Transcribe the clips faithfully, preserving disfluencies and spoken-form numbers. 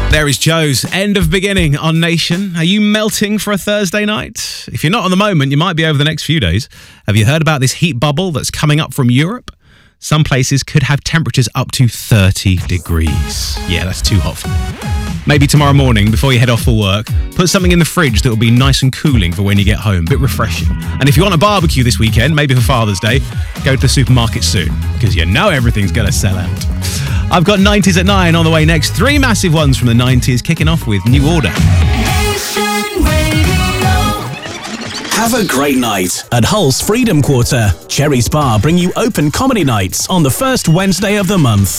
There is Joe's End of Beginning on Nation. Are you melting for a Thursday night? If you're not on the moment, you might be over the next few days. Have you heard about this heat bubble that's coming up from Europe? Some places could have temperatures up to thirty degrees. Yeah, that's too hot for me. Maybe tomorrow morning, before you head off for work, put something in the fridge that will be nice and cooling for when you get home. A bit refreshing. And if you want a barbecue this weekend, maybe for Father's Day, go to the supermarket soon, because you know everything's going to sell out. I've got nineties at nine on the way next. Three massive ones from the nineties, kicking off with New Order. Have a great night at Hull's Freedom Quarter. Cherry Spa bring you open comedy nights on the first Wednesday of the month.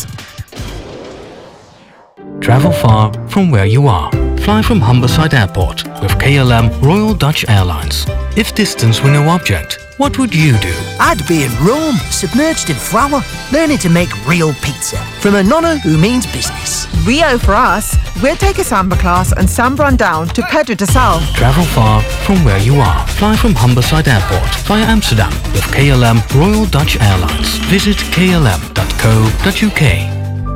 Travel far from where you are. Fly from Humberside Airport with K L M Royal Dutch Airlines. If distance were no object, what would you do? I'd be in Rome, submerged in flour, learning to make real pizza from a nonna who means business. Rio for us. We'll take a samba class and samba on down to Pedro de Sal. Travel far from where you are. Fly from Humberside Airport via Amsterdam with K L M Royal Dutch Airlines. Visit k l m dot co dot u k.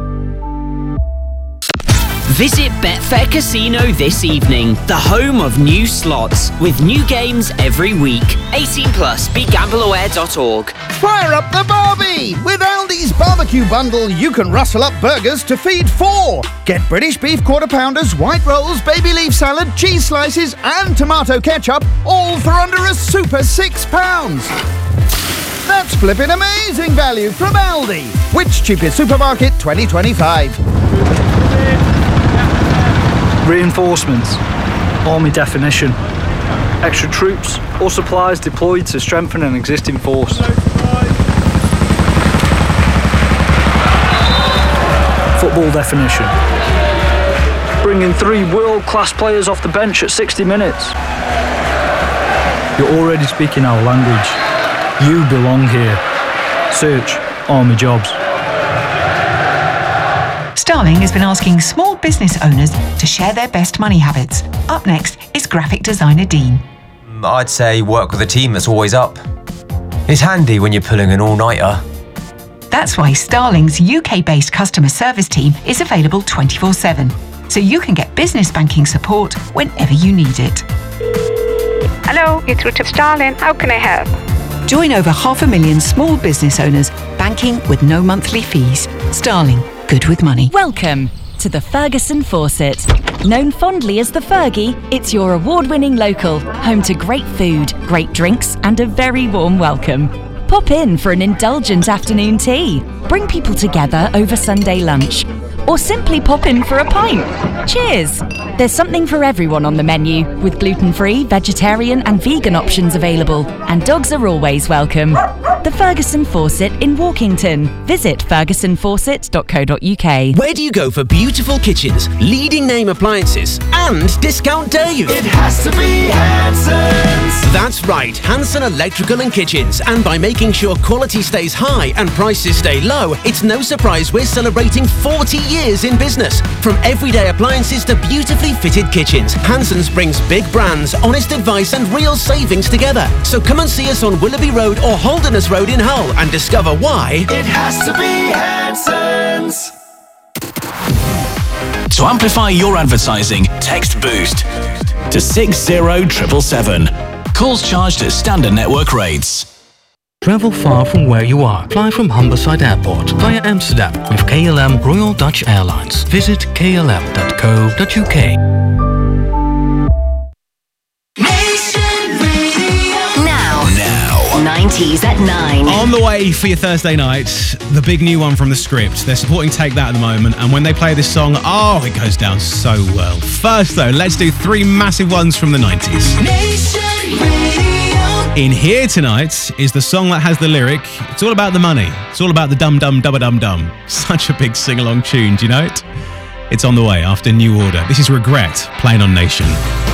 Visit Betfair Casino this evening, the home of new slots, with new games every week. eighteen plus, be gamble aware dot org. Fire up the barbie! With Aldi's barbecue bundle, you can rustle up burgers to feed four. Get British beef quarter pounders, white rolls, baby leaf salad, cheese slices, and tomato ketchup, all for under a super six pounds. That's flipping amazing value from Aldi. Which cheapest supermarket twenty twenty-five? Reinforcements, army definition, extra troops or supplies deployed to strengthen an existing force. Football definition, bringing three world-class players off the bench at sixty minutes. You're already speaking our language. You belong here. Search Army Jobs. Starling has been asking small business owners to share their best money habits. Up next is graphic designer Dean. I'd say work with a team that's always up. It's handy when you're pulling an all-nighter. That's why Starling's U K-based customer service team is available twenty-four seven, so you can get business banking support whenever you need it. Hello, you're through to Starling. How can I help? Join over half a million small business owners banking with no monthly fees. Starling. Good with money. Welcome to the Ferguson Fawcett. Known fondly as the Fergie, it's your award-winning local, home to great food, great drinks, and a very warm welcome. Pop in for an indulgent afternoon tea. Bring people together over Sunday lunch. Or simply pop in for a pint. Cheers! There's something for everyone on the menu, with gluten-free, vegetarian and vegan options available, and dogs are always welcome. The Ferguson Fawcett in Walkington. Visit ferguson fawcett dot co dot u k. Where do you go for beautiful kitchens, leading name appliances, and discount Dave? It has to be Hanson's. That's right, Hanson Electrical and Kitchens. And by making sure quality stays high and prices stay low, it's no surprise we're celebrating forty years in business. From everyday appliances to beautifully fitted kitchens, Hanson's brings big brands, honest advice and real savings together. So come and see us on Willoughby Road or Holderness Road in Hull and discover why it has to be Hanson's. To amplify your advertising, text BOOST to six zero seven seven seven. Calls charged at standard network rates. Travel far from where you are. Fly from Humberside Airport via Amsterdam with K L M Royal Dutch Airlines. Visit k l m dot co dot u k. nineties at nine. On the way for your Thursday night, the big new one from The Script. They're supporting Take That at the moment, and when they play this song, oh, it goes down so well. First, though, let's do three massive ones from the nineties. In here tonight is the song that has the lyric, it's all about the money. It's all about the dum-dum, dubba-dum-dum. Such a big sing-along tune, do you know it? It's on the way after New Order. This is Regret, playing on Nation.